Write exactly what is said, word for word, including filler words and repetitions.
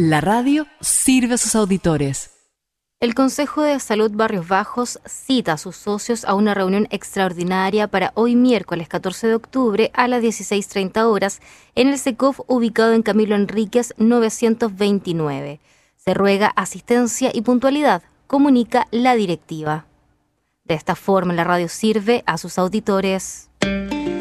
La radio sirve a sus auditores. El Consejo de Salud Barrios Bajos cita a sus socios a una reunión extraordinaria para hoy miércoles catorce de octubre a las dieciséis treinta horas en el SECOF ubicado en Camilo Enríquez novecientos veintinueve. Se ruega asistencia y puntualidad, comunica la directiva. De esta forma, la radio sirve a sus auditores.